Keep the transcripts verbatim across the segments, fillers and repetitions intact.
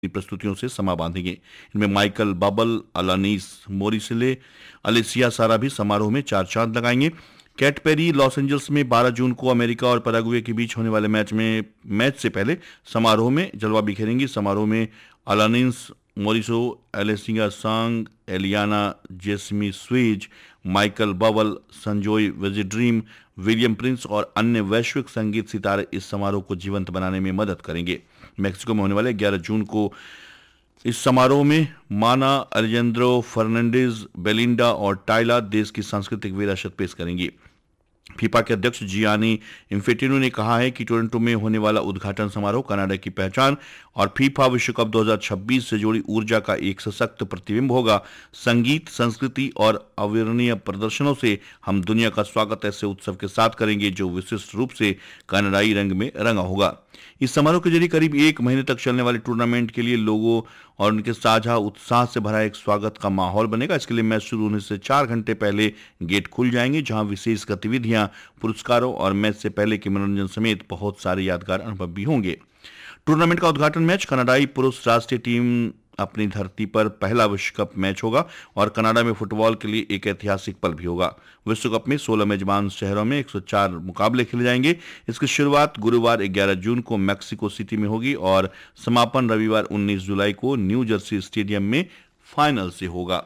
प्रस्तुतियों से समा बांधेंगे। इनमें माइकल बबल, अलानीस मोरिसिले, अलेसिया सारा भी समारोह में चार चांद लगाएंगे। कैट पेरी लॉस एंजल्स में बारह जून को अमेरिका और पैराग्वे के बीच होने वाले मैच में मैच से पहले समारोह में जलवा बिखेरेंगी। समारोह में अलानिस मोरिसो, एलेसिया सांग, एलियाना जेसमी स्वीज, माइकल बबल, संजोय विजिड्रीम, विलियम प्रिंस और अन्य वैश्विक संगीत सितारे इस समारोह को जीवंत बनाने में मदद करेंगे। मेक्सिको में होने वाले ग्यारह जून को इस समारोह में माना, अलेजेंद्रो फर्नांडिस, बेलिंडा और टाइला देश की सांस्कृतिक विरासत पेश करेंगी। फीफा के अध्यक्ष जियानी इन्फेंटिनो ने कहा है कि टोरंटो में होने वाला उद्घाटन समारोह कनाडा की पहचान और फीफा विश्व कप दो हज़ार छब्बीस से जुड़ी ऊर्जा का एक सशक्त प्रतिबिंब होगा। संगीत, संस्कृति और अविरनीय प्रदर्शनों से हम दुनिया का स्वागत ऐसे उत्सव के साथ करेंगे जो विशिष्ट रूप से कनाडाई रंग में रंगा होगा। इस समारोह के जरिए करीब एक महीने तक चलने वाले टूर्नामेंट के लिए लोगों और उनके साझा उत्साह से भरा एक स्वागत का माहौल बनेगा। इसके लिए मैच शुरू होने से चार घंटे पहले गेट खुल जाएंगे, जहां विशेष गतिविधियां, पुरस्कारों और मैच से पहले के मनोरंजन समेत बहुत सारे यादगार अनुभव भी होंगे। टूर्नामेंट का उद्घाटन मैच कनाडाई पुरुष राष्ट्रीय टीम अपनी धरती पर पहला विश्व कप मैच होगा और कनाडा में फुटबॉल के लिए एक ऐतिहासिक पल भी होगा। विश्व कप में सोलह मेजबान शहरों में एक सौ चार मुकाबले खेले जाएंगे। इसकी शुरुआत गुरुवार ग्यारह जून को मैक्सिको सिटी में होगी और समापन रविवार उन्नीस जुलाई को न्यू जर्सी स्टेडियम में फाइनल से होगा।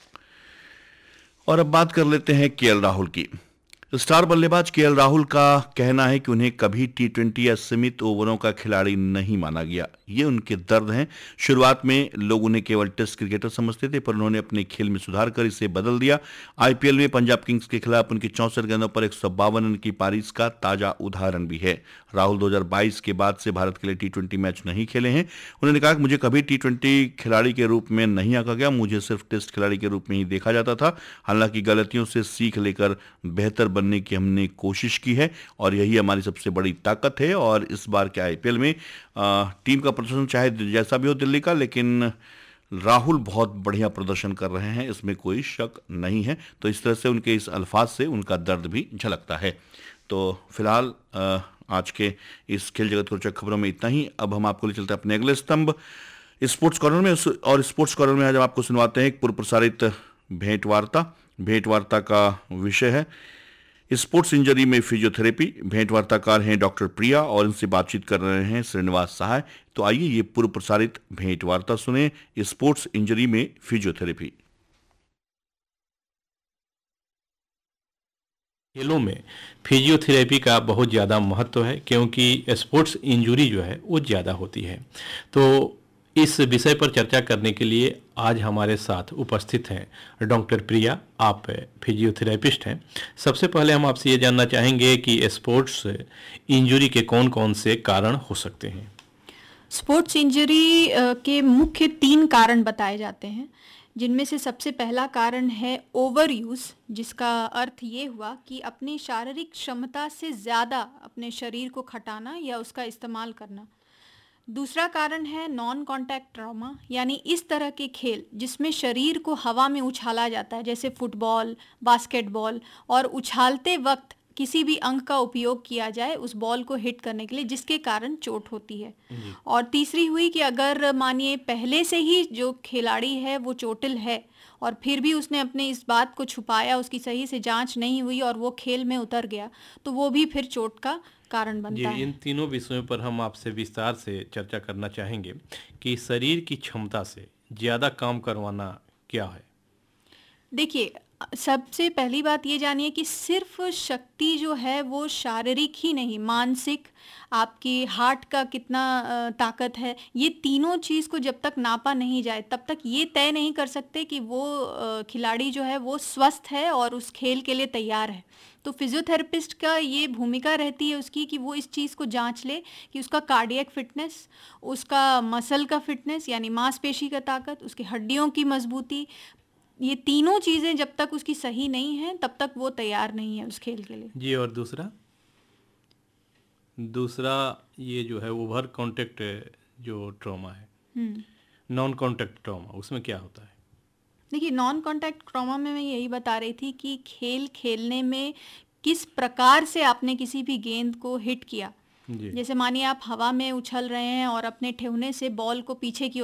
और अब बात कर लेते हैं केएल राहुल की। स्टार बल्लेबाज केएल राहुल का कहना है कि उन्हें कभी टी ट्वेंटी या सीमित ओवरों का खिलाड़ी नहीं माना गया। ये उनके दर्द हैं। शुरुआत में लोग उन्हें केवल टेस्ट क्रिकेटर समझते थे, पर उन्होंने अपने खेल में सुधार कर इसे बदल दिया। आईपीएल में पंजाब किंग्स के खिलाफ उनकी चौसठ गेंदों पर एक सौ बावन रन की पारी का ताजा उदाहरण भी है। राहुल दो हज़ार बाईस के बाद से भारत के लिए टी ट्वेंटी मैच नहीं खेले हैं। उन्होंने कहा कि मुझे कभी टी ट्वेंटी खिलाड़ी के रूप में नहीं आंका गया, मुझे सिर्फ टेस्ट खिलाड़ी के रूप में ही देखा जाता था। हालांकि गलतियों से सीख लेकर बेहतर बनने की हमने कोशिश की है और यही हमारी सबसे बड़ी ताकत है। और इस बार के आईपीएल में आ, टीम का प्रदर्शन चाहे जैसा भी हो दिल्ली का, लेकिन राहुल बहुत बढ़िया प्रदर्शन कर रहे हैं, इसमें कोई शक नहीं है। तो इस तरह से उनके इस अल्फाज से उनका दर्द भी झलकता है। तो फिलहाल आ, आज के इस खेल जगत को खबरों में इतना ही। अब हम आपको ले चलते हैं अपने अगले स्तंभ स्पोर्ट्स कॉर्नर में, और स्पोर्ट्स कॉर्नर में आज हम आपको सुनवाते हैं एक पूर्व प्रसारित भेंट वार्ता। भेंट वार्ता का विषय है स्पोर्ट्स इंजरी में फिजियोथेरेपी। भेंट वार्ताकार हैं डॉक्टर प्रिया और इनसे बातचीत कर रहे हैं श्रीनिवास सहाय। तो आइए ये पूर्व प्रसारित भेंट वार्ता सुने, स्पोर्ट्स इंजरी में फिजियोथेरेपी। खेलों में फिजियोथेरेपी का बहुत ज़्यादा महत्व है, क्योंकि स्पोर्ट्स इंजरी जो है वो ज़्यादा होती है। तो इस विषय पर चर्चा करने के लिए आज हमारे साथ उपस्थित हैं डॉक्टर प्रिया। आप फिजियोथेरेपिस्ट हैं। सबसे पहले हम आपसे ये जानना चाहेंगे कि स्पोर्ट्स इंजरी के कौन कौन से कारण हो सकते हैं। स्पोर्ट्स इंजरी के मुख्य तीन कारण बताए जाते हैं, जिनमें से सबसे पहला कारण है ओवर यूज़, जिसका अर्थ ये हुआ कि अपनी शारीरिक क्षमता से ज़्यादा अपने शरीर को खटाना या उसका इस्तेमाल करना। दूसरा कारण है नॉन कॉन्टैक्ट ट्रॉमा, यानी इस तरह के खेल जिसमें शरीर को हवा में उछाला जाता है, जैसे फुटबॉल, बास्केटबॉल, और उछालते वक्त किसी भी अंग का उपयोग किया जाए उस बॉल को हिट करने के लिए, जिसके कारण चोट होती है। और तीसरी हुई कि अगर मानिए पहले से ही जो खिलाड़ी है वो चोटिल है और फिर भी उसने अपने इस बात को छुपाया, उसकी सही से जांच नहीं हुई और वो खेल में उतर गया, तो वो भी फिर चोट का कारण बनता है। इन तीनों विषयों पर हम आपसे विस्तार से चर्चा करना चाहेंगे कि शरीर की क्षमता से ज़्यादा काम करवाना क्या है। देखिए, सबसे पहली बात ये जानिए कि सिर्फ शक्ति जो है वो शारीरिक ही नहीं, मानसिक, आपकी हार्ट का कितना ताकत है, ये तीनों चीज़ को जब तक नापा नहीं जाए तब तक ये तय नहीं कर सकते कि वो खिलाड़ी जो है वो स्वस्थ है और उस खेल के लिए तैयार है। तो फिजियोथेरेपिस्ट का ये भूमिका रहती है उसकी कि वो इस चीज़ को जांच ले कि उसका कार्डियक फिटनेस, उसका मसल का फिटनेस यानी मांसपेशी का ताकत, उसकी हड्डियों की मजबूती, ये तीनों चीज़ें जब तक उसकी सही नहीं हैं तब तक वो तैयार नहीं है उस खेल के लिए। जी, और दूसरा दूसरा ये जो है ओवर कॉन्टैक्ट जो ट्रॉमा है, नॉन कॉन्टैक्ट ट्रॉमा, उसमें क्या होता है? देखिए, नॉन कॉन्टैक्ट ट्रॉमा में मैं यही बता रही थी कि खेल खेलने में किस प्रकार से आपने किसी भी गेंद को हिट किया। जैसे मानिए आप हवा में उछल रहे हैं और अपने ठेहुने से बॉल को पीछे की